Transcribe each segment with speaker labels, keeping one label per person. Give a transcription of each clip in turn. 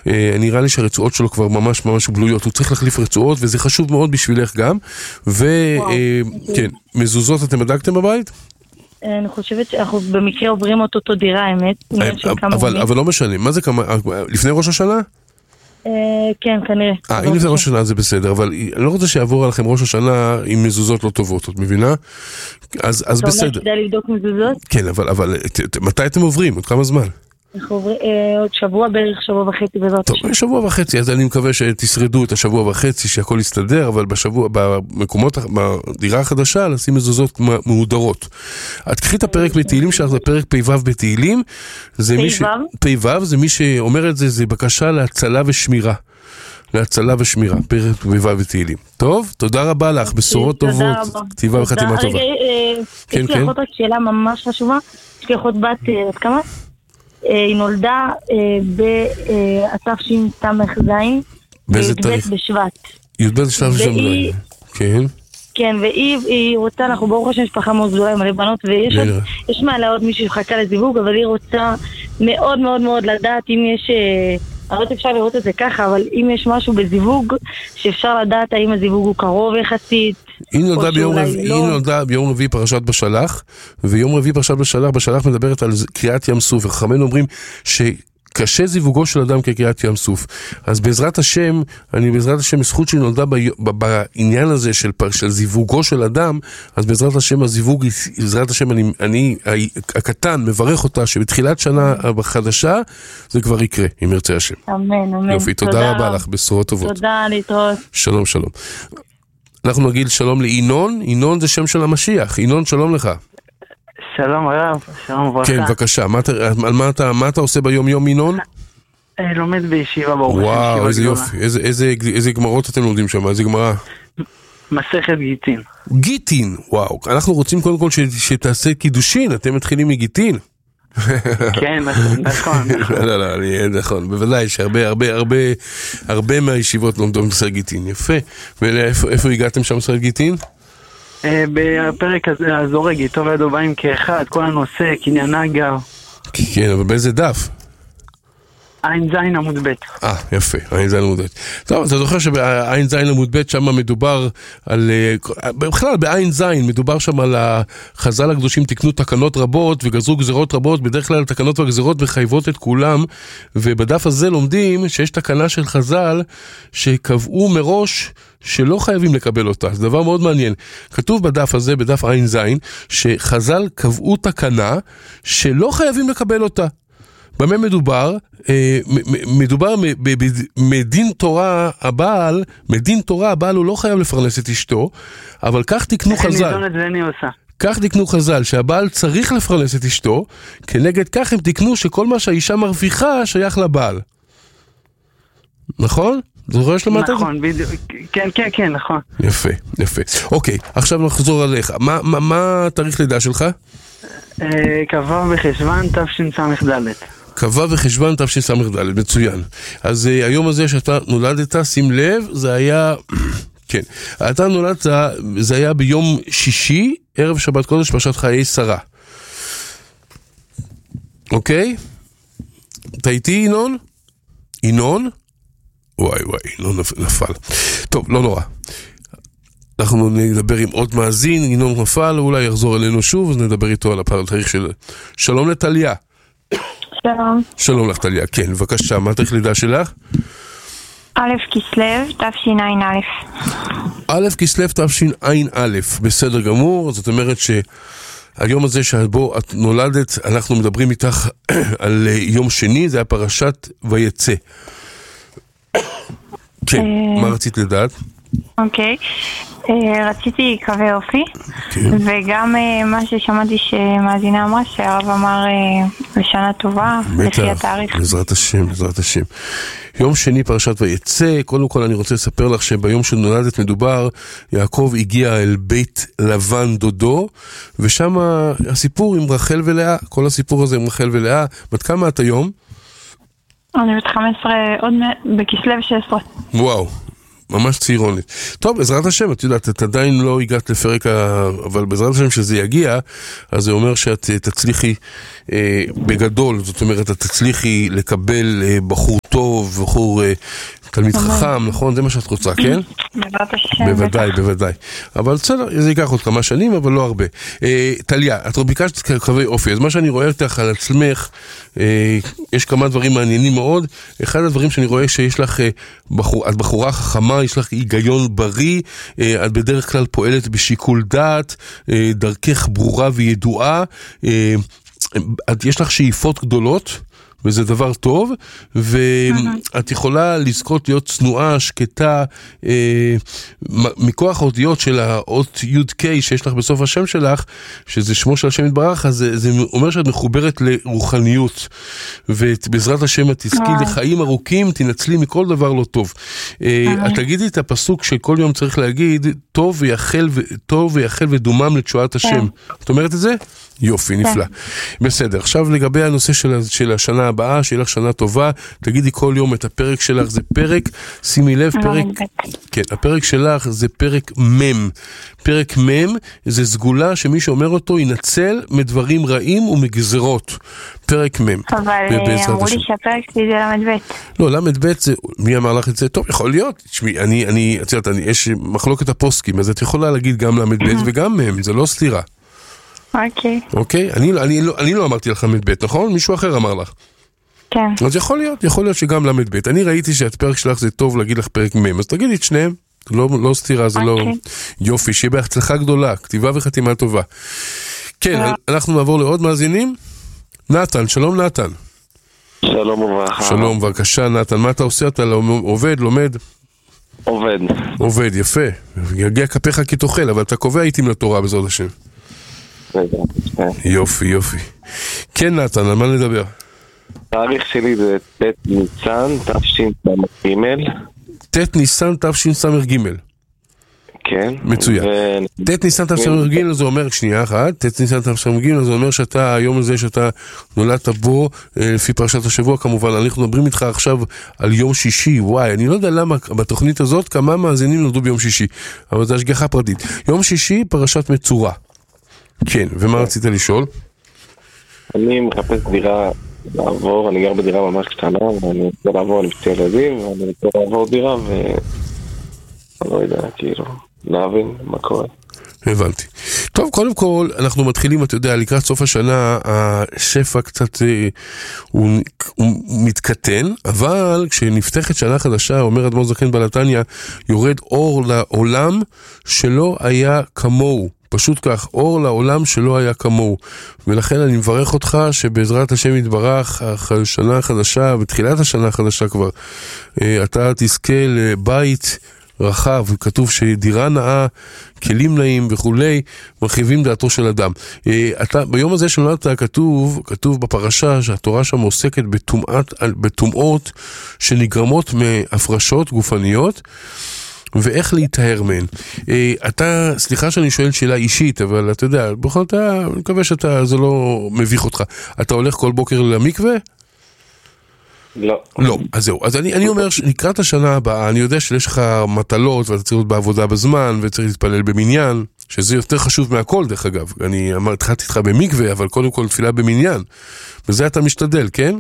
Speaker 1: נראה לי שהרצועות שלו כבר ממש ממש גלויות, הוא צריך להחליף רצועות, וזה חשוב מאוד בשבילך גם. וכן, מזוזות אתם בדקתם בבית?
Speaker 2: אני חושבת שאנחנו במקרה עוברים אותו דירה, האמת.
Speaker 1: אבל לא משנה, מה זה כמה, לפני ראש השנה?
Speaker 2: כן, כנראה.
Speaker 1: אם לפני ראש השנה זה בסדר, אבל אני לא רוצה שיעבור עליכם ראש השנה עם מזוזות לא טובות, את מבינה? אז בסדר.
Speaker 2: אתה אומר כדי לבדוק מזוזות?
Speaker 1: כן, אבל מתי אתם עוברים? עוד כמה זמן?
Speaker 2: אנחנו עוברים עוד שבוע, בערך שבוע וחצי בעזרת השם.
Speaker 1: טוב, שבוע וחצי, אז אני מקווה שתשרדו את השבוע וחצי, שהכל יסתדר, אבל במקומות, בדירה החדשה, לשים מזוזות מהודרות. את קחי את הפרק בתהילים שלך, זה פרק פ"ו בתהילים. פ"ו זה מי שאומר את זה, זה בקשה להצלה ושמירה. להצלה ושמירה, פרק פ"ו בתהילים. טוב, תודה רבה לך, בשורות טובות, כתיבה וחתימה טובה.
Speaker 2: יש לי אחות רק שאלה ממש חשובה, יש לי אחות בת, עד כמה? היא נולדה בתשס"ז, י"ב בשבט.
Speaker 1: י"ב בשבט, כן.
Speaker 2: כן, והיא רוצה, אנחנו ברוך השם משפחה מאוד גדולה עם מלא בנות, ויש מעלה עוד מישהו שחכה לזיווג, אבל היא רוצה מאוד מאוד מאוד לדעת אם יש, אני לא יודעת אפשר לראות את זה ככה, אבל אם יש משהו בזיווג, שאפשר לדעת האם הזיווג הוא קרוב יחסית.
Speaker 1: היא נולדה ביום רביעי פרשת בשלח, ויום רביעי פרשת בשלח מדברת על קריאת ים סוף, וחכמינו אומרים שקשה זיווגו של אדם כקריאת ים סוף. אז בעזרת השם, זכות שהיא נולדה בעניין הזה של זיווגו של אדם, אז בעזרת השם הזיווג, בעזרת השם אני הקטן מברך אותה שבתחילת שנה החדשה זה כבר יקרה, אם ירצה השם.
Speaker 2: אמן, אמן.
Speaker 1: יופי, תודה רבה לך, בשורות טובות.
Speaker 2: תודה, להתראות.
Speaker 1: שלום, שלום. אנחנו נגיד שלום לאינון, אינון זה שם של המשיח, אינון שלום לך.
Speaker 3: שלום הרב, שלום וברכה.
Speaker 1: כן, בבקשה, מה אתה עושה ביום יום אינון?
Speaker 3: לומד בישיבה ברוך השם.
Speaker 1: וואו, איזה יופי, איזה גמרות אתם לומדים שם, איזה גמרה?
Speaker 3: מסכת גיטין.
Speaker 1: גיטין, וואו, אנחנו רוצים קודם כל שתעשה קידושין, אתם מתחילים מגיטין.
Speaker 3: כן, נכון.
Speaker 1: לא, נכון, בוודאי שהרבה מהישיבות לומדות מסכת גיטין, יפה. ואיפה הגעתם שם מסכת גיטין?
Speaker 3: בפרק הזה, הזורג איתו והדובעים כאחד, כל הנושא, קניין אגר.
Speaker 1: כן, אבל באיזה דף?
Speaker 3: עין זין עמוד ב'.
Speaker 1: יפה, עין זין עמוד ב'. טוב, אתה זוכר שבעין זין עמוד ב' שם מדובר על, בכלל בעין זין מדובר שם על החז"ל הקדושים תקנו תקנות רבות וגזרו גזירות רבות, בדרך כלל התקנות והגזירות מחייבות את כולם, ובדף הזה לומדים שיש תקנה של חז"ל שקבעו מראש שלא חייבים לקבל אותה. זה דבר מאוד מעניין. כתוב בדף הזה, בדף עין זין, שחז"ל קבעו תקנה שלא חייבים לקבל אותה. במה מדובר? מדובר מדין תורה הבעל, מדין תורה הבעל הוא לא חייב לפרנס את אשתו, אבל כך תקנו חז"ל. כך תקנו חז"ל, שהבעל צריך לפרנס את אשתו, כנגד כך הם תקנו שכל מה שהאישה מרוויחה שייך לבעל. נכון? זוכר שלמדת?
Speaker 3: נכון, כן, נכון.
Speaker 1: יפה. אוקיי, עכשיו נחזור עליך. מה התאריך לידה שלך?
Speaker 3: כ"ו בחשוון תשס"ד.
Speaker 1: כ"ו בחשוון תשס"ד, מצוין. אז היום הזה שאתה נולדת, שים לב, זה היה, כן, אתה נולדת, זה היה ביום שישי, ערב שבת קודש, פרשת חיי שרה. אוקיי? אתה איתי, ינון? ינון? וואי, ינון נפל. טוב, לא נורא. אנחנו נדבר עם עוד מאזין, ינון נפל, אולי יחזור אלינו שוב, אז נדבר איתו על התאריך של... שלום לטליה.
Speaker 2: שלום.
Speaker 1: שלום לך טליה, כן, בבקשה, מה התאריך לידה שלך?
Speaker 2: א' כסלו, תשע"א.
Speaker 1: א' כסלו, תשע"א, בסדר גמור, זאת אומרת שהיום הזה שבו את נולדת, אנחנו מדברים איתך על יום שני, זה היה פרשת ויצא. כן, מה רצית לדעת?
Speaker 2: אוקיי, רציתי קווי אופי, וגם מה ששמעתי שמאזינה אמרה שהרב אמר לשנה טובה לפי התאריך.
Speaker 1: בעזרת השם. יום שני פרשת ויצא, קודם כל אני רוצה לספר לך שביום שנולדת מדובר, יעקב הגיע אל בית לבן דודו, ושם הסיפור עם רחל ולאה, כל הסיפור הזה עם רחל ולאה. בת כמה את היום?
Speaker 2: אני בת 15, עוד בכסלו 16.
Speaker 1: וואו. ממש צעירונית. טוב, בעזרת השם, את יודעת, את עדיין לא הגעת לפרק, אבל בעזרת השם שזה יגיע, אז זה אומר שאת תצליחי בגדול, זאת אומרת, את תצליחי לקבל בחור טוב, טוב, בחור תלמיד חכם, נכון? זה מה שאת רוצה, כן? בוודאי, בוודאי. אבל בסדר, זה ייקח עוד כמה שנים, אבל לא הרבה. טליה, את ביקשת כוכבי אופי, אז מה שאני רואה אותך על עצמך, יש כמה דברים מעניינים מאוד. אחד הדברים שאני רואה שיש לך, את בחורה חכמה, יש לך היגיון בריא, את בדרך כלל פועלת בשיקול דעת, דרכך ברורה וידועה, יש לך שאיפות גדולות, וזה דבר טוב, ואת יכולה לזכות להיות צנועה, שקטה, מכוח האותיות של האות י'-K שיש לך בסוף השם שלך, שזה שמו של השם יתברך, אז זה אומר שאת מחוברת לרוחניות, ובעזרת השם את תזכי לחיים ארוכים, תנצלי מכל דבר לא טוב. את תגידי את הפסוק שכל יום צריך להגיד, טוב ויחל ודומם לתשועת השם. את אומרת את זה? יופי, נפלא. בסדר, עכשיו לגבי הנושא של השנה הבאה, שיהיה לך שנה טובה, תגידי כל יום את הפרק שלך, זה פרק, שימי לב, פרק, כן, הפרק שלך זה פרק מם. פרק מם זה סגולה שמי שאומר אותו ינצל מדברים רעים ומגזרות. פרק מם.
Speaker 2: אבל אמרו לי שהפרק שלי זה למד ב'.
Speaker 1: לא, למד ב' זה, מי אמר לך את זה? טוב, יכול להיות. תשמעי, יש מחלוקת הפוסקים, אז את יכולה להגיד גם למד ב' וגם מם, זה לא סתירה. אוקיי, אני לא אמרתי לך למד ב', נכון? מישהו אחר אמר לך.
Speaker 2: כן.
Speaker 1: אז יכול להיות שגם למד ב'. אני ראיתי שהפרק שלך זה טוב להגיד לך פרק מ', אז תגידי את שניהם. לא סתירה, זה לא... יופי, שיהיה בהצלחה גדולה, כתיבה וחתימה טובה. כן, אנחנו נעבור לעוד מאזינים. נתן, שלום נתן.
Speaker 4: שלום וברכה.
Speaker 1: שלום, בבקשה נתן, מה אתה עושה? אתה עובד, לומד? עובד, יפה. יגיע כפיך כי תאכל, אבל אתה קובע עיתים לתורה בעזרת השם. יופי. כן נתן, על מה נדבר?
Speaker 4: התאריך שלי זה ט' ניסן תשס"ג.
Speaker 1: ט' ניסן תשס"ג.
Speaker 4: כן.
Speaker 1: מצוין. ט' ניסן תשס"ג זה אומר, שנייה אחת, ט' ניסן תשס"ג זה אומר שאתה, היום הזה שאתה נולדת בו, לפי פרשת השבוע כמובן, אנחנו מדברים איתך עכשיו על יום שישי, וואי, אני לא יודע למה בתוכנית הזאת כמה מאזינים נולדו ביום שישי, אבל זה השגחה פרטית. יום שישי פרשת מצורע. כן, ומה רצית לשאול?
Speaker 4: אני מחפש דירה לעבור, אני גר בדירה ממש קטנה, ואני רוצה לעבור, אני פצעי ילדים, ואני רוצה לעבור דירה, לא יודע, כאילו, להבין מה קורה.
Speaker 1: הבנתי. טוב, קודם כל, אנחנו מתחילים, אתה יודע, לקראת סוף השנה, השפע קצת, הוא מתקטן, אבל כשנפתחת שנה חדשה, אומר אדמו"ר זקן בנתניה, יורד אור לעולם שלא היה כמוהו. פשוט כך, אור לעולם שלא היה כמוהו. ולכן אני מברך אותך שבעזרת השם יתברך, השנה החדשה, בתחילת השנה החדשה כבר, אתה תזכה לבית רחב, כתוב שדירה נאה, כלים נאים וכולי, מרחיבים דעתו של אדם. ביום הזה שנולדת כתוב בפרשה שהתורה שם עוסקת בטומאות שנגרמות מהפרשות גופניות, ואיך להתאר מהן. אתה, סליחה שאני שואל שאלה אישית, אבל אתה יודע, בכל זאת, אני מקווה זה לא מביך אותך. אתה הולך כל בוקר למקווה?
Speaker 4: לא.
Speaker 1: לא, אז זהו. אז אני אומר שלקראת השנה הבאה, אני יודע שיש לך מטלות, ואתה צריך להיות בעבודה בזמן, וצריך להתפלל במניין, שזה יותר חשוב מהכל, דרך אגב. אני התחלתי איתך במקווה, אבל קודם כל תפילה במניין. וזה אתה משתדל, כן?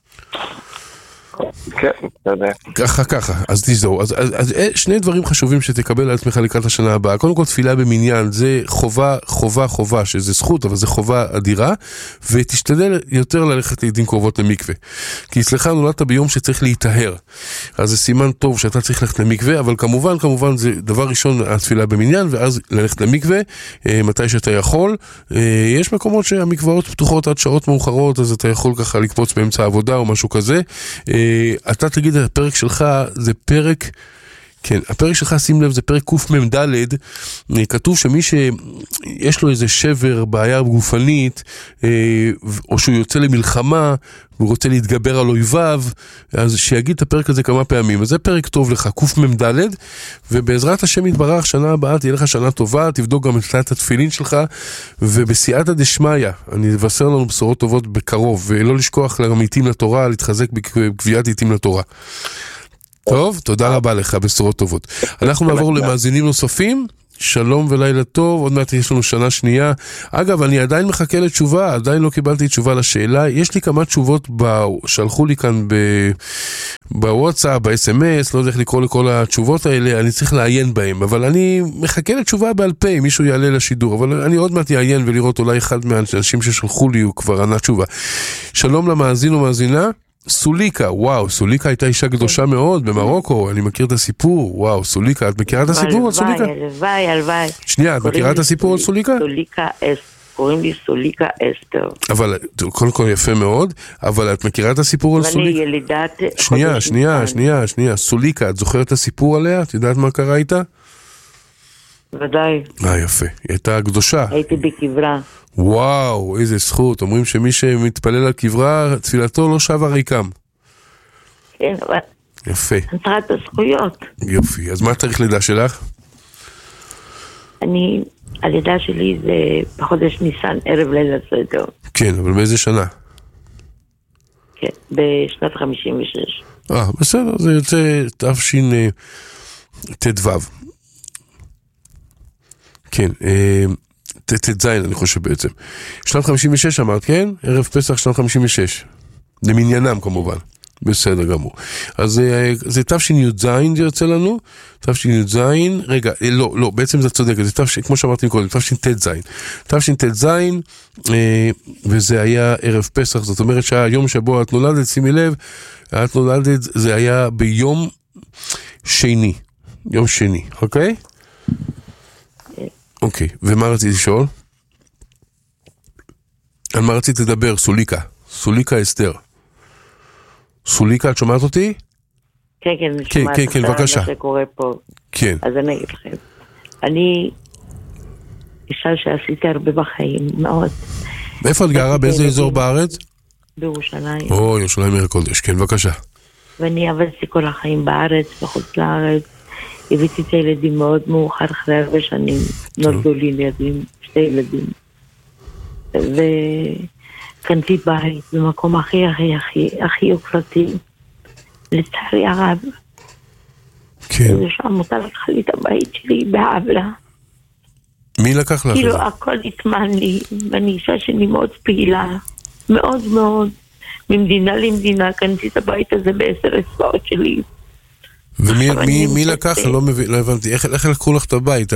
Speaker 4: כן, אתה יודע.
Speaker 1: ככה, אז תזדהו. אז שני דברים חשובים שתקבל על עצמך לקראת השנה הבאה. קודם כל תפילה במניין, זה חובה, שזה זכות, אבל זה חובה אדירה, ותשתדל יותר ללכת לעיתים קרובות למקווה. כי אצלך נולדת ביום שצריך להתאהר. אז זה סימן טוב שאתה צריך ללכת למקווה, אבל כמובן זה דבר ראשון התפילה במניין, ואז ללכת למקווה, מתי שאתה יכול. יש מקומות שהמקוואות פתוחות עד שעות מאוחרות, אז אתה יכול ככה לקפוץ באמצע העבודה או משהו כזה. אתה תגיד, הפרק שלך זה פרק, כן, הפרק שלך, שים לב, זה פרק קמ"ד, כתוב שמי שיש לו איזה שבר, בעיה גופנית, או שהוא יוצא למלחמה, והוא רוצה להתגבר על אויביו, אז שיגיד את הפרק הזה כמה פעמים. אז זה פרק טוב לך, קמ"ד, ובעזרת השם יתברך, שנה הבאה תהיה לך שנה טובה, תבדוק גם את התפילין שלך, ובסייעתא דשמיא, אני אבשר לנו בשורות טובות בקרוב, ולא לשכוח לעמיתים לתורה, להתחזק בקביעת עיתים לתורה. טוב, תודה רבה לך, בשורות טובות. אנחנו נעבור למאזינים נוספים, שלום ולילה טוב, עוד מעט יש לנו שנה שנייה. אגב, אני עדיין מחכה לתשובה, עדיין לא קיבלתי תשובה לשאלה. יש לי כמה תשובות שלחו לי כאן בוואטסאפ, ב-SMS, לא יודע איך לקרוא לכל התשובות האלה, אני צריך לעיין בהם, אבל אני מחכה לתשובה בעל פה, אם מישהו יעלה לשידור, אבל אני עוד מעט יעיין ולראות אולי אחד מהאנשים ששלחו לי הוא כבר ענה תשובה. שלום למאזין ומאזינה. סוליקה, וואו, סוליקה הייתה אישה קדושה מאוד במרוקו, אני מכיר את הסיפור, וואו, סוליקה, את מכירה את הסיפור על סוליקה?
Speaker 2: הלוואי.
Speaker 1: שנייה, את מכירה את הסיפור על סוליקה?
Speaker 2: סוליקה קוראים לי סוליקה אסתר.
Speaker 1: אבל, קודם כל יפה מאוד, אבל את מכירה את הסיפור על סוליקה?
Speaker 2: ואני ילידת...
Speaker 1: שנייה, סוליקה, את זוכרת את הסיפור עליה? את יודעת מה קרה איתה?
Speaker 2: ודאי.
Speaker 1: יפה, היא הייתה קדושה.
Speaker 2: הייתי בקברה.
Speaker 1: וואו, איזה זכות. אומרים שמי שמתפלל על קברה, תפילתו לא שווה ריקם.
Speaker 2: כן, אבל...
Speaker 1: יפה.
Speaker 2: נצרת הזכויות.
Speaker 1: יופי. אז מה התאריך לידה שלך?
Speaker 2: הלידה שלי זה בחודש ניסן, ערב ליל הסדר.
Speaker 1: כן, אבל באיזה שנה?
Speaker 2: כן, בשנת 56.
Speaker 1: בסדר, זה יוצא תשט"ו. כן, תז, אני חושב בעצם. שנת 56 אמרת, כן? ערב פסח שנת 56. למניינם כמובן. בסדר גמור. אז זה תש"ז זה יוצא לנו. תש"ז, רגע, לא, בעצם זה צודק. זה כמו שאמרתי קודם, תש"ז. תש"ז, וזה היה ערב פסח. זאת אומרת שהיום שבו את נולדת, שימי לב, את נולדת, זה היה ביום שני. יום שני, אוקיי? אוקיי, ומה רציתי לשאול? על מה רציתי לדבר? סוליקה אסתר. סוליקה, את שומעת אותי?
Speaker 2: כן, אני שומעת.
Speaker 1: כן, בבקשה.
Speaker 2: מה שקורה פה.
Speaker 1: כן.
Speaker 2: אז אני אגיד לכם. אני אישה שעשיתי הרבה בחיים, מאוד.
Speaker 1: איפה את גרה? באיזה אזור בארץ?
Speaker 2: בירושלים.
Speaker 1: ירושלים עיר הקודש, כן, בבקשה.
Speaker 2: ואני עבדתי כל החיים בארץ, בחוץ לארץ. הבאתי את הילדים מאוד מאוחר, אחרי הרבה שנים. נולדו לי ילדים, 2 ילדים. וקנתי בית במקום הכי יוקרתי. לצערי הרב.
Speaker 1: כן.
Speaker 2: ושם מותר לקחה לי את הבית שלי בעוולה.
Speaker 1: מי לקח לך?
Speaker 2: כאילו הכל התמן לי, ואני אישה שלי מאוד פעילה. מאוד מאוד. ממדינה למדינה קנתי את הבית הזה ב10 אצבעות שלי.
Speaker 1: ומי לקח? לא הבנתי. איך לקחו לך את הבית?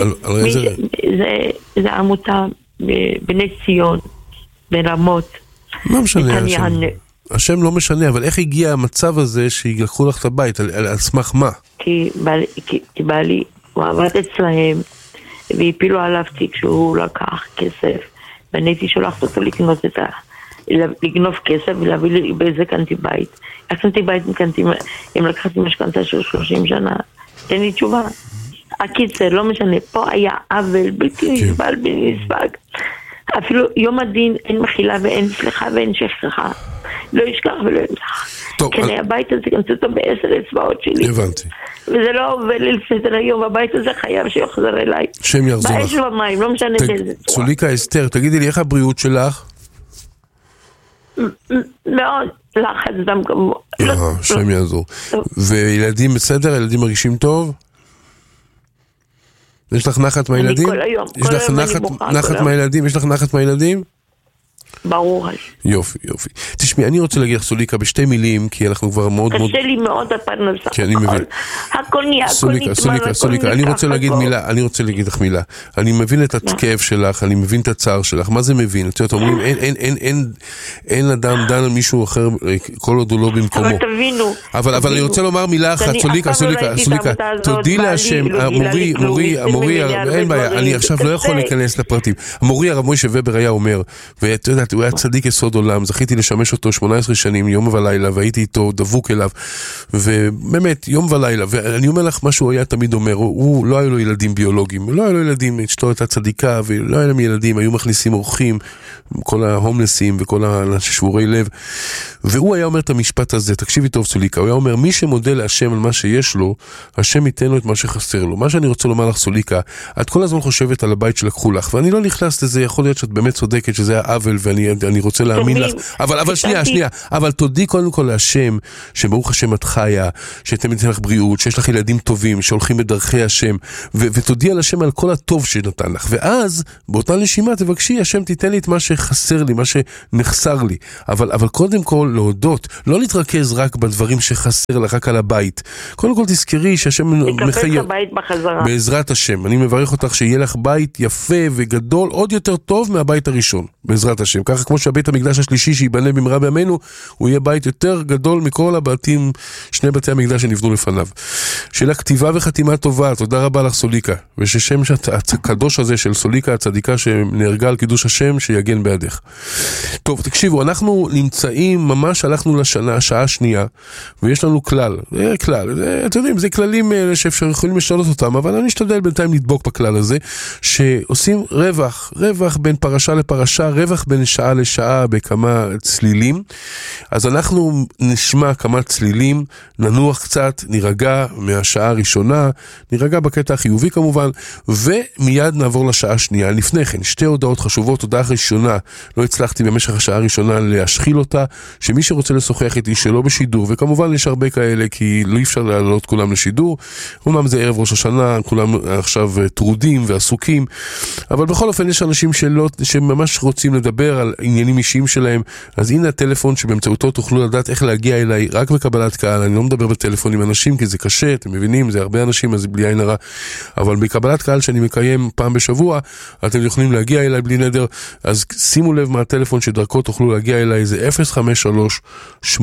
Speaker 2: זה עמותה בני ציון, ברמות.
Speaker 1: לא משנה, השם לא משנה, אבל איך הגיע המצב הזה שיקחו לך את הבית? על סמך מה?
Speaker 2: כי בעלי, הוא עבד אצלהם, והפילו עליו תיק שהוא לקח כסף, ואני הייתי שולחת אותו לגנוב כסף ולהביא לי באיזה קנתי בית. קנתי בית, אם לקחתי משכנתה של 30 שנה, תן לי תשובה. הקיצר, לא משנה, פה היה עוול בלתי נסבל, בלתי נסבל. אפילו יום הדין אין מחילה ואין סליחה ואין שכחה. לא ישכח ולא ימסך. כן, הבית הזה קנתי אותו ב10 אצבעות שלי.
Speaker 1: הבנתי.
Speaker 2: וזה לא עובר לי לסדר היום, הבית הזה חייב שיחזר אליי.
Speaker 1: שם יחזור לך.
Speaker 2: באש ובמים, לא משנה באיזה צורה.
Speaker 1: סוליקה אסתר, תגידי לי, איך הבריאות שלך?
Speaker 2: מאוד לחץ דם כמובן.
Speaker 1: שם יעזור. וילדים בסדר? ילדים מרגישים טוב? יש לך נחת מהילדים?
Speaker 2: כל היום
Speaker 1: יש לך נחת מהילדים?
Speaker 2: ברור.
Speaker 1: יופי. תשמעי, אני רוצה להגיד לך סוליקה בשתי מילים, כי אנחנו כבר מאוד מאוד...
Speaker 2: קשה לי מאוד הפרנסה.
Speaker 1: כן, אני מבין.
Speaker 2: הכל נהיה,
Speaker 1: סוליקה, אני רוצה להגיד לך מילה. אני מבין את הכאב שלך, אני מבין את הצער שלך. מה זה מבין? את יודעת, אומרים, אין אדם דן על מישהו אחר, כל עוד הוא לא במקומו.
Speaker 2: אבל תבינו.
Speaker 1: אבל אני רוצה לומר מילה אחת, סוליקה, תודי להשם, המורי, אין בעיה, אני עכשיו לא יכול להיכנס לפרטים. המורי הרב מוישה ובר היה אומר, ואת יודעת, הוא היה צדיק יסוד עולם, זכיתי לשמש אותו 18 שנים, יום ולילה, והייתי איתו דבוק אליו, ובאמת, יום ולילה, ואני אומר לך מה שהוא היה תמיד אומר, הוא לא היו לו ילדים ביולוגיים, לא היו לו ילדים, אשתו הייתה צדיקה, ולא היו להם ילדים, היו מכניסים אורחים, כל ההומלסים וכל השבורי לב, והוא היה אומר את המשפט הזה, תקשיבי טוב סוליקה, הוא היה אומר, מי שמודה להשם על מה שיש לו, השם ייתן לו את מה שחסר לו. מה שאני רוצה לומר לך סוליקה, את כל הזמן חושבת על הבית שלקחו לך, ואני לא נכנס לזה, יכול להיות שאת באמת צודקת שזה היה עוול, ואני רוצה להאמין לך. אבל שנייה, אבל תודי קודם כל להשם, שברוך השם את חיה, שאתם נתן לך בריאות, שיש לך ילדים טובים, שהולכים בדרכי השם, ותודי על השם על כל הטוב שנתן לך. ואז, באותה נשימה, תבקשי, השם תיתן לי את מה שחסר לי, מה שנחסר לי. אבל קודם כל להודות, לא להתרכז רק בדברים שחסר לך, רק על הבית. קודם כל תזכרי שהשם מחייב. בעזרת השם. אני מברך אותך שיהיה לך בית יפה וגדול, עוד יותר טוב מהבית הראשון, בעזרת השם. ככה כמו שהבית המקדש השלישי שיבנה במהרה בימינו, הוא יהיה בית יותר גדול מכל הבתים, שני בתי המקדש שנבנו לפניו. שאלה כתיבה וחתימה טובה, תודה רבה לך סוליקה. וששם הקדוש הזה של סוליקה הצדיקה שנהרגה על קידוש השם, שיגן בידך. טוב, תקשיבו, אנחנו נמצאים, ממש הלכנו השעה השנייה, ויש לנו כלל, אתם יודעים, זה כללים שאפשר יכולים לשנות אותם, אבל אני אשתדל בינתיים לדבוק בכלל הזה, שעושים רווח בין פרשה לפרשה, רווח בין שעה לשעה בכמה צלילים. אז אנחנו נשמע כמה צלילים, ננוח קצת, נירגע מהשעה הראשונה, נירגע בקטע החיובי כמובן, ומיד נעבור לשעה השנייה. לפני כן, שתי הודעות חשובות. הודעה ראשונה, לא הצלחתי במשך השעה הראשונה להשחיל אותה, שמי שרוצה לשוחח איתי שלא בשידור, וכמובן יש הרבה כאלה, כי לא אפשר להעלות כולם לשידור, אומנם זה ערב ראש השנה, כולם עכשיו טרודים ועסוקים, אבל בכל אופן יש אנשים שממש רוצים לדבר על עניינים אישיים שלהם. אז הנה הטלפון שבאמצעותו תוכלו לדעת איך להגיע אליי רק בקבלת קהל. אני לא מדבר בטלפון עם אנשים כי זה קשה, אתם מבינים, זה הרבה אנשים, אז בלי עין הרע, אבל בקבלת קהל שאני מקיים פעם בשבוע, אתם יכולים להגיע אליי בלי נדר. אז שימו לב מה הטלפון שדרכו תוכלו להגיע אליי, זה 053-835-6229.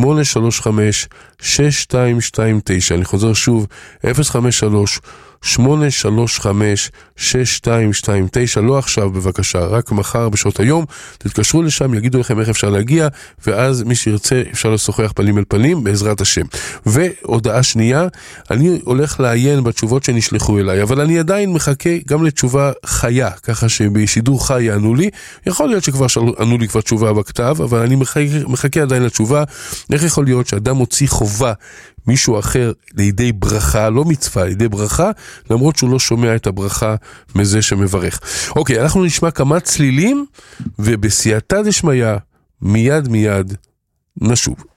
Speaker 1: אני חוזר שוב, 053-835-6229, לא עכשיו בבקשה, רק מחר בשעות היום, תתקשרו לשם, יגידו לכם איך אפשר להגיע, ואז מי שירצה אפשר לשוחח פנים אל פנים, בעזרת השם. והודעה שנייה, אני הולך לעיין בתשובות שנשלחו אליי, אבל אני עדיין מחכה גם לתשובה חיה, ככה שבשידור חי יענו לי, יכול להיות שכבר ענו לי כבר תשובה בכתב, אבל אני מחכה עדיין לתשובה. איך יכול להיות שאדם מוציא חובה מישהו אחר לידי ברכה, לא מצווה, לידי ברכה, למרות שהוא לא שומע את הברכה מזה שמברך. אוקיי, אנחנו נשמע כמה צלילים, ובסייעתא דשמיא, מיד נשוב.